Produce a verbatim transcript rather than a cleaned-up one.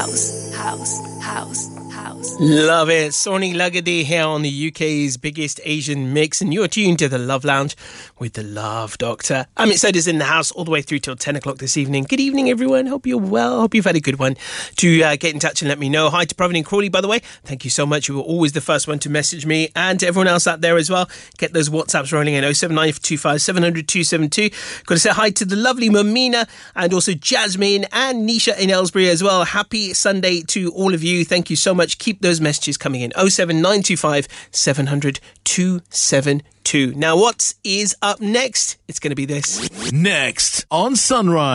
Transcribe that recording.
house, house, house, house. Love it. Soni Lagade here on the U K's biggest Asian mix, and you're tuned to the Love Lounge with the Love Doctor. Amit Said is in the house all the way through till ten o'clock this evening. Good evening, everyone. Hope you're well. Hope you've had a good one. To uh, get in touch and let me know. Hi to Praveen and Crawley, by the way. Thank you so much. You were always the first one to message me, and to everyone else out there as well. Get those WhatsApps rolling in oh seven nine two five seven hundred two seven two. Got to say hi to the lovely Mamina and also Jasmine and Nisha in Aylesbury as well. Happy Sunday to all of you. Thank you so much. Keep those messages coming in. oh seven nine two five seven hundred two seven two. Now, what is up next? It's going to be this. Next on Sunrise.